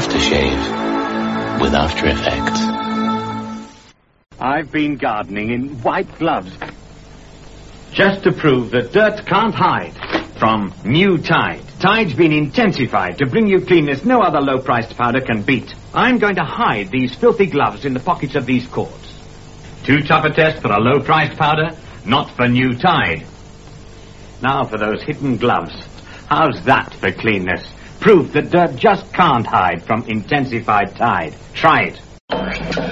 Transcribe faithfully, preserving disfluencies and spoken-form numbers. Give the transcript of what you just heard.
aftershave with After Effects. I've been gardening in white gloves just to prove that dirt can't hide from new Tide. Tide's been intensified to bring you cleanness no other low-priced powder can beat. I'm going to hide these filthy gloves in the pockets of these cords. Too tough a test for a low-priced powder? Not for new Tide. Now for those hidden gloves. How's that for cleanness? Proof that dirt just can't hide from intensified Tide. Try it.